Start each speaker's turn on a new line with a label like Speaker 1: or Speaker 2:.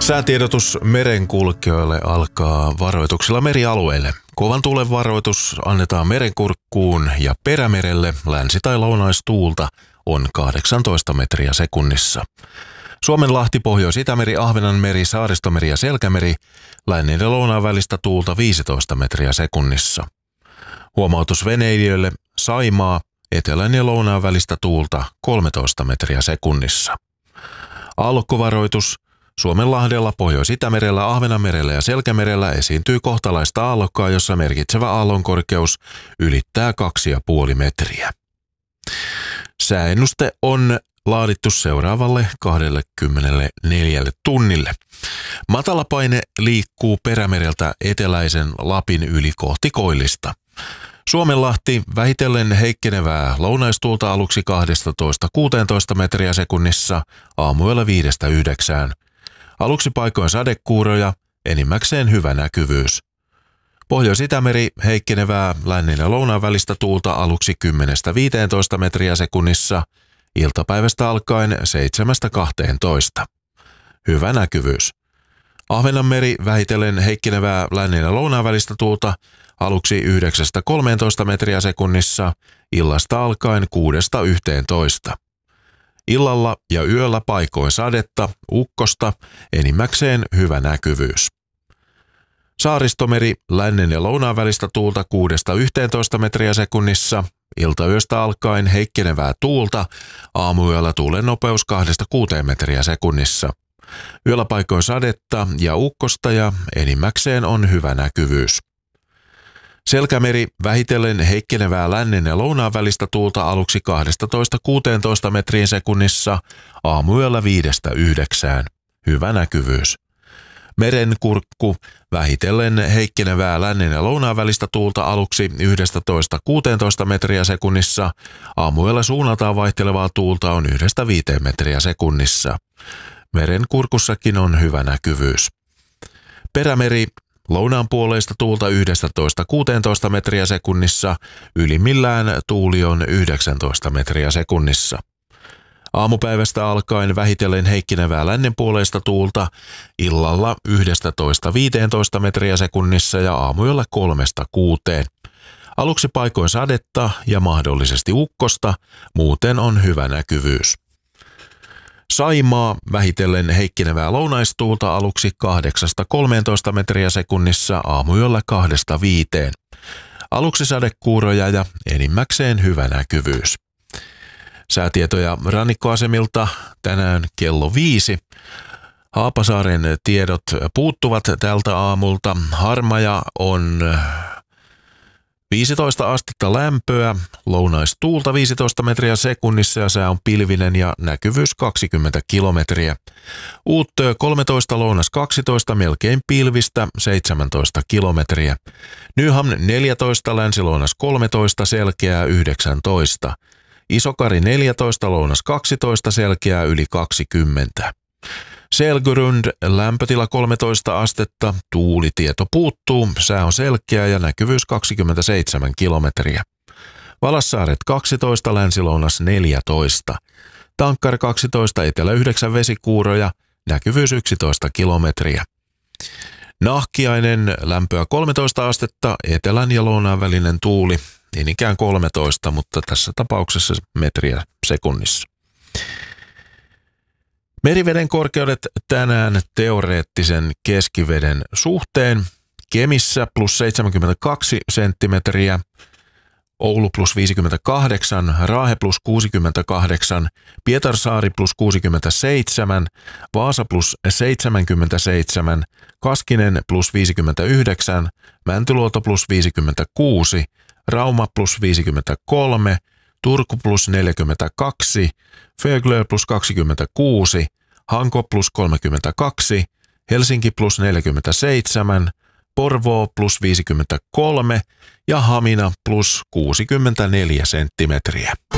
Speaker 1: Säätiedotus merenkulkijoille alkaa varoituksilla merialueille. Kovan tuulen varoitus annetaan Merenkurkkuun ja Perämerelle. Länsi- tai lounaistuulta on 18 metriä sekunnissa. Suomenlahti, Pohjois-Itämeri, Ahvenanmeri, Saaristomeri ja Selkämeri. Lännen ja lounaan välistä tuulta 15 metriä sekunnissa. Huomautus veneilijöille: Saimaa, etelän ja lounaan välistä tuulta 13 metriä sekunnissa. Aallokkovaroitus: Suomenlahdella, Pohjois-Itämerellä, Ahvenanmerellä ja Selkämerellä esiintyy kohtalaista aallokkoa, jossa merkitsevä aallonkorkeus ylittää 2,5 metriä. Sääennuste on laadittu seuraavalle 24 tunnille. Matalapaine liikkuu Perämereltä eteläisen Lapin yli kohti Koillista. Suomenlahti, vähitellen heikkenevää lounaistuulta aluksi 12–16 metriä sekunnissa, aamuyöllä 5–9. Aluksi paikoin sadekuuroja, enimmäkseen hyvä näkyvyys. Pohjois-Itämeri, heikkenevää lännen ja lounaan välistä tuulta aluksi 10–15 metriä sekunnissa, iltapäivästä alkaen 7–12. Hyvä näkyvyys. Ahvenanmeri, vähitellen heikkenevää lännen ja lounaan välistä tuulta aluksi 9–13 metriä sekunnissa, illasta alkaen 6–11. Illalla ja yöllä paikoin sadetta, ukkosta, enimmäkseen hyvä näkyvyys. Saaristomeri, lännen ja lounaan välistä tuulta 6–11 metriä sekunnissa, iltayöstä alkaen heikkenevää tuulta, aamuyöllä tuulen nopeus 2–6 metriä sekunnissa. Yöllä paikoin sadetta ja ukkosta ja enimmäkseen on hyvä näkyvyys. Selkämeri, vähitellen heikkenevää lännen ja lounaan välistä tuulta aluksi 12–16 metriin sekunnissa, aamuyöllä 5–9. Hyvä näkyvyys. Merenkurkku, vähitellen heikkenevää lännen ja lounaan välistä tuulta aluksi 11–16 metriä sekunnissa, aamuyöllä suunnaltaan vaihtelevaa tuulta on 1–5 metriä sekunnissa. Merenkurkussakin on hyvä näkyvyys. Perämeri, lounaan puoleista tuulta 11–16 metriä sekunnissa, ylimmillään tuuli on 19 metriä sekunnissa. Aamupäivästä alkaen vähitellen heikkenevää lännen puoleista tuulta, illalla 11–15 metriä sekunnissa ja aamuyöllä 3–6. Aluksi paikoin sadetta ja mahdollisesti ukkosta, muuten on hyvä näkyvyys. Saimaa, vähitellen heikkenevää lounaistuulta aluksi 8–13 metriä sekunnissa, aamuyöllä 2–5. Aluksi sadekuuroja ja enimmäkseen hyvä näkyvyys. Säätietoja rannikkoasemilta tänään kello 5. Haapasaaren tiedot puuttuvat tältä aamulta. Harmaja on 15 astetta lämpöä, lounaistuulta 15 metriä sekunnissa ja sää on pilvinen ja näkyvyys 20 kilometriä. Uuttöö 13, lounas 12, melkein pilvistä 17 kilometriä. Nyham 14, länsilounas 13, selkeää 19. Isokari 14, lounas 12, selkeää yli 20. Selgyrund, lämpötila 13 astetta, tuulitieto puuttuu, sää on selkeä ja näkyvyys 27 kilometriä. Valassaaret 12, länsilounas 14. Tankkar 12, etelä 9 vesikuuroja, näkyvyys 11 kilometriä. Nahkiainen, lämpöä 13 astetta, etelän ja lounaan välinen tuuli, niin ikään 13, mutta tässä tapauksessa metriä sekunnissa. Meriveden korkeudet tänään teoreettisen keskiveden suhteen: Kemissä plus 72 senttimetriä, Oulu plus 58, Raahe plus 68, Pietarsaari plus 67, Vaasa plus 77, Kaskinen plus 59, Mäntyluoto plus 56, Rauma plus 53, Turku plus 42, Föglö plus 26, Hanko plus 32, Helsinki plus 47, Porvoo plus 53 ja Hamina plus 64 senttimetriä.